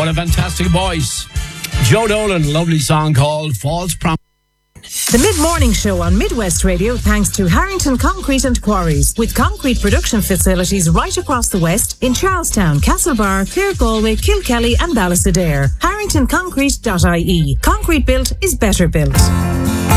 a fantastic voice. Joe Dolan, lovely song called False Promise. The Mid-Morning Show on Midwest Radio thanks to Harrington Concrete and Quarries, with concrete production facilities right across the West in Charlestown, Castlebar, Clare, Galway, Kilkelly and Ballysadare. HarringtonConcrete.ie. Concrete built is better built.